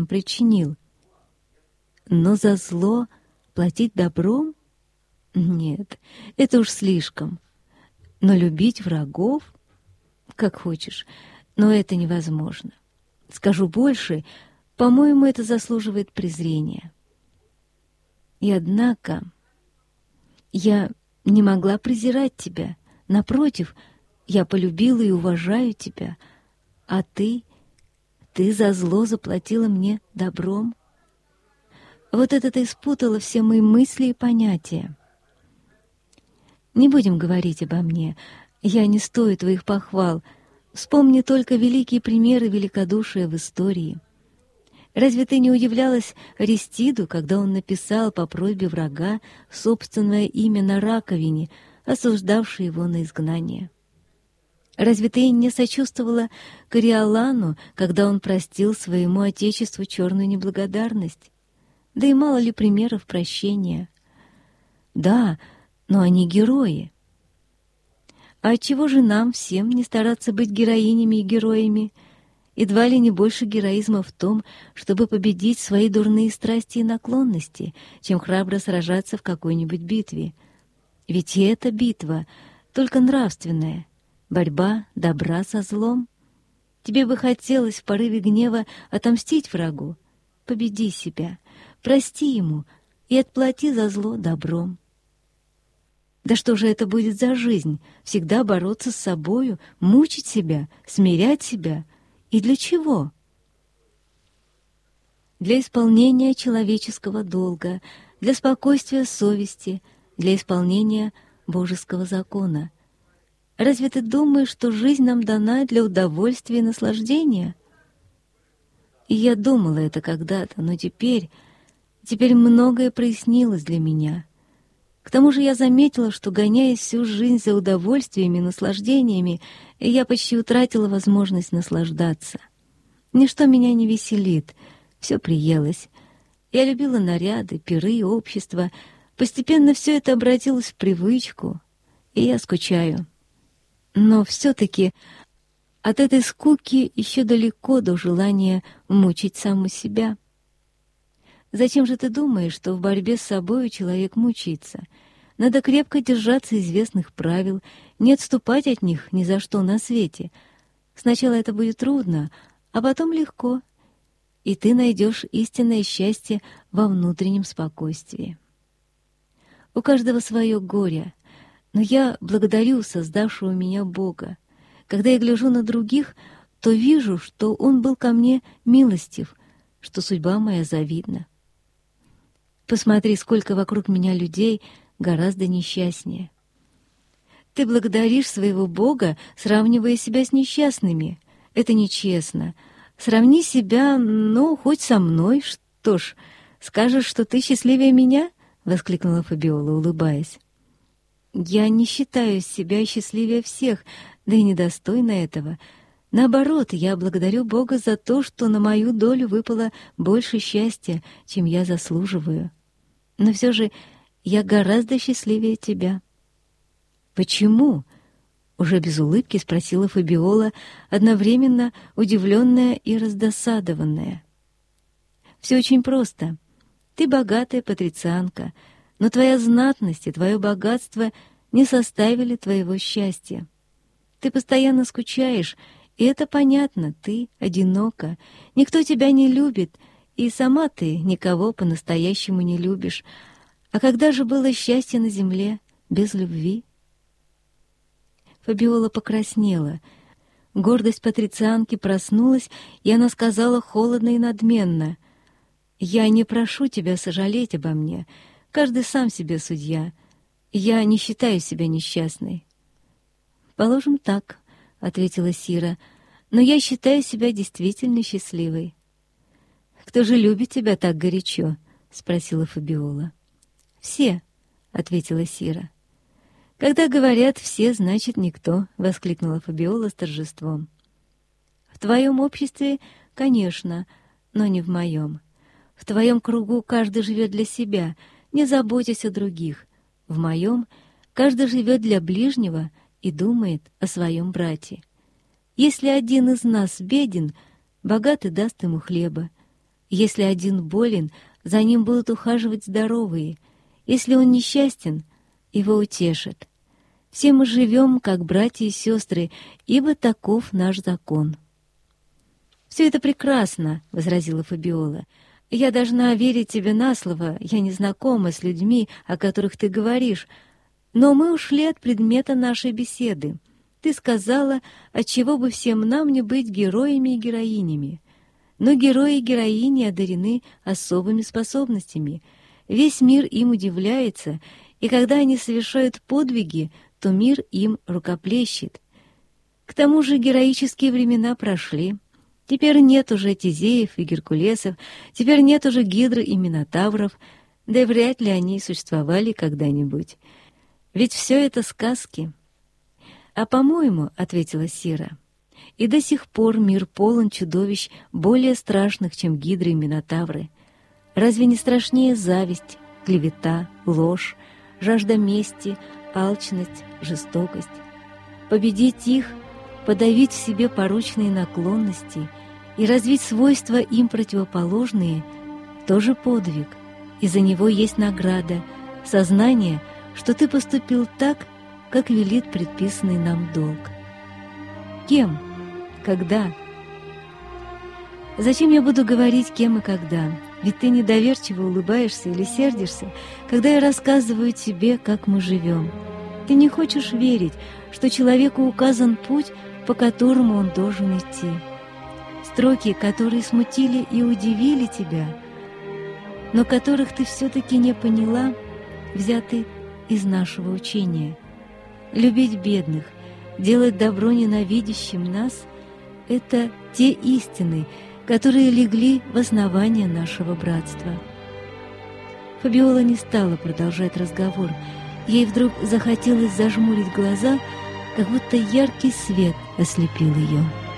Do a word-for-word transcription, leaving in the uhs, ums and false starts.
нам причинил. Но за зло платить добром? Нет, это уж слишком. Но любить врагов? Как хочешь, но это невозможно. Скажу больше, по-моему, это заслуживает презрения. И однако я не могла презирать тебя. Напротив, я полюбила и уважаю тебя. А ты, ты за зло заплатила мне добром. Вот это-то испутало все мои мысли и понятия. Не будем говорить обо мне. Я не стою твоих похвал. Вспомни только великие примеры великодушия в истории. Разве ты не удивлялась Аристиду, когда он написал по просьбе врага собственное имя на раковине, осуждавшей его на изгнание? Разве ты не сочувствовала Кориолану, когда он простил своему отечеству черную неблагодарность? Да и мало ли примеров прощения. Да, но они герои. А отчего же нам всем не стараться быть героинями и героями? Едва ли не больше героизма в том, чтобы победить свои дурные страсти и наклонности, чем храбро сражаться в какой-нибудь битве. Ведь и эта битва только нравственная, борьба добра со злом. Тебе бы хотелось в порыве гнева отомстить врагу. Победи себя, прости ему и отплати за зло добром. Да что же это будет за жизнь? Всегда бороться с собою, мучить себя, смирять себя? И для чего? Для исполнения человеческого долга, для спокойствия совести, для исполнения божеского закона. Разве ты думаешь, что жизнь нам дана для удовольствия и наслаждения? И я думала это когда-то, но теперь, теперь многое прояснилось для меня. К тому же я заметила, что, гоняясь всю жизнь за удовольствиями и наслаждениями, я почти утратила возможность наслаждаться. Ничто меня не веселит, все приелось. Я любила наряды, пиры, общество. Постепенно все это обратилось в привычку, и я скучаю. Но все-таки от этой скуки еще далеко до желания мучить саму себя. Зачем же ты думаешь, что в борьбе с собой человек мучается? Надо крепко держаться известных правил, не отступать от них ни за что на свете. Сначала это будет трудно, а потом легко, и ты найдешь истинное счастье во внутреннем спокойствии. У каждого свое горе, но я благодарю создавшего меня Бога. Когда я гляжу на других, то вижу, что Он был ко мне милостив, что судьба моя завидна. Посмотри, сколько вокруг меня людей гораздо несчастнее. Ты благодаришь своего Бога, сравнивая себя с несчастными. Это нечестно. Сравни себя, ну, хоть со мной. Что ж, скажешь, что ты счастливее меня? — воскликнула Фабиола, улыбаясь. Я не считаю себя счастливее всех, да и недостойна этого. Наоборот, я благодарю Бога за то, что на мою долю выпало больше счастья, чем я заслуживаю. Но все же я гораздо счастливее тебя. Почему? Уже без улыбки спросила Фабиола, одновременно удивленная и раздосадованная. Все очень просто. Ты богатая патрицианка, но твоя знатность и твое богатство не составили твоего счастья. Ты постоянно скучаешь, и это понятно, ты одинока, никто тебя не любит, и сама ты никого по-настоящему не любишь. А когда же было счастье на земле без любви? Фабиола покраснела. Гордость патрицианки проснулась, и она сказала холодно и надменно: «Я не прошу тебя сожалеть обо мне. Каждый сам себе судья. Я не считаю себя несчастной». «Положим так», — ответила Сира, «но я считаю себя действительно счастливой». «Кто же любит тебя так горячо?» — спросила Фабиола. «Все», — ответила Сира. «Когда говорят «все», значит «никто», — воскликнула Фабиола с торжеством. «В твоем обществе, конечно, но не в моем. В твоем кругу каждый живет для себя, не заботясь о других. В моем каждый живет для ближнего и думает о своем брате. Если один из нас беден, богатый даст ему хлеба. Если один болен, за ним будут ухаживать здоровые. Если он несчастен, его утешат. Все мы живем, как братья и сестры, ибо таков наш закон». «Все это прекрасно», — возразила Фабиола. «Я должна верить тебе на слово, я не знакома с людьми, о которых ты говоришь. Но мы ушли от предмета нашей беседы. Ты сказала, отчего бы всем нам не быть героями и героинями. Но герои и героини одарены особыми способностями. Весь мир им удивляется, и когда они совершают подвиги, то мир им рукоплещет. К тому же героические времена прошли. Теперь нет уже Тизеев и Геркулесов, теперь нет уже Гидры и Минотавров, да и вряд ли они существовали когда-нибудь. Ведь все это сказки». «А по-моему, — ответила Сира, — и до сих пор мир полон чудовищ более страшных, чем Гидры и Минотавры. Разве не страшнее зависть, клевета, ложь, жажда мести, алчность, жестокость? Победить их, подавить в себе порочные наклонности и развить свойства им противоположные — тоже подвиг, и за него есть награда, сознание, что ты поступил так, как велит предписанный нам долг». «Кем? Когда?» «Зачем я буду говорить, кем и когда? Ведь ты недоверчиво улыбаешься или сердишься, когда я рассказываю тебе, как мы живем. Ты не хочешь верить, что человеку указан путь, по которому он должен идти. Строки, которые смутили и удивили тебя, но которых ты все-таки не поняла, взяты из нашего учения. Любить бедных, делать добро ненавидящим нас — это те истины, которые легли в основание нашего братства». Фабиола не стала продолжать разговор. Ей вдруг захотелось зажмурить глаза, как будто яркий свет ослепил ее.